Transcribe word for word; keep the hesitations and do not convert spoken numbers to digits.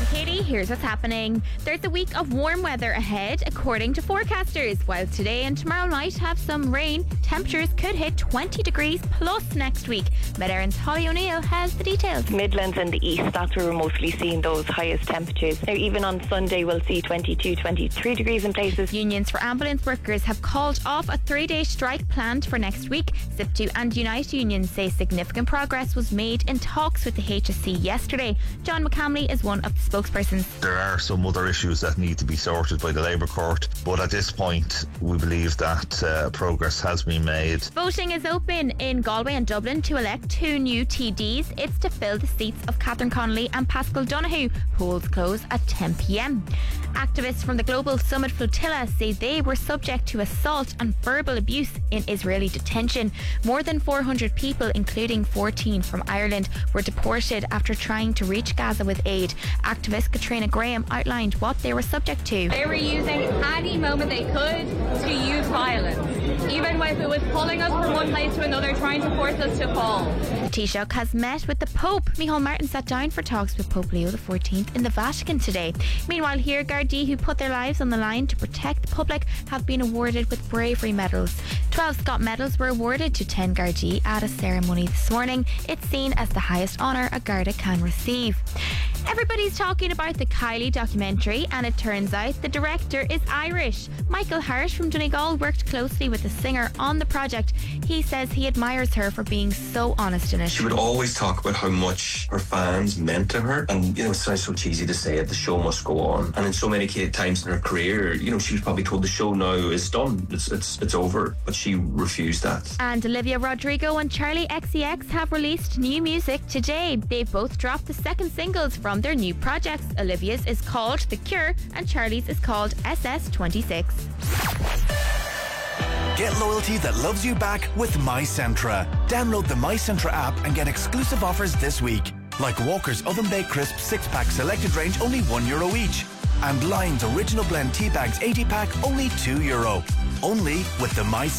Katie, here's what's happening. There's a week of warm weather ahead, according to forecasters. While today and tomorrow might have some rain, temperatures could hit twenty degrees plus next week. Met Erin's Holly O'Neill has the details. Midlands and the east, that's where we're mostly seeing those highest temperatures. Now, even on Sunday, we'll see twenty-two, twenty-three degrees in places. Unions for ambulance workers have called off a three-day strike planned for next week. S I P T U and Unite unions say significant progress was made in talks with the H S C yesterday. John McCamley is one of the spokespersons. There are some other issues that need to be sorted by the Labour Court, but at this point we believe that uh, progress has been made. Voting is open in Galway and Dublin to elect two new T Ds. It's to fill the seats of Catherine Connolly and Pascal Donoghue. Polls close at ten p.m. Activists from the Global Summit Flotilla say they were subject to assault and verbal abuse in Israeli detention. More than four hundred people, including fourteen from Ireland, were deported after trying to reach Gaza with aid. Activist Katrina Graham outlined what they were subject to. They were using any moment they could to use violence, even if it was pulling us from one place to another, trying to force us to fall. The Taoiseach has met with the Pope. Micheál Martin sat down for talks with Pope Leo the fourteenth in the Vatican today. Meanwhile, here, Gardaí who put their lives on the line to protect the public have been awarded with bravery medals. twelve Scott medals were awarded to ten Gardaí at a ceremony this morning. It's seen as the highest honour a Garda can receive. Everybody's talking about the Kylie documentary, and it turns out the director is Irish. Michael Hart from Donegal worked closely with the singer on the project. He says he admires her for being so honest in it. She would always talk about how much her fans meant to her, and you know, it sounds so cheesy to say it, the show must go on. And in so many times in her career, you know, she was probably told the show now is done, it's it's it's over, but she refused that. And Olivia Rodrigo and Charlie X C X have released new music today. They've both dropped the second singles from their new projects. Olivia's is called The Cure and Charlie's is called S S twenty-six. Get loyalty that loves you back with MyCentra. Download the MyCentra app and get exclusive offers this week. Like Walker's Oven Baked Crisp six pack selected range, only one euro each. And Lion's Original Blend Tea Bags eighty pack, only two euro. Only with the MyCentra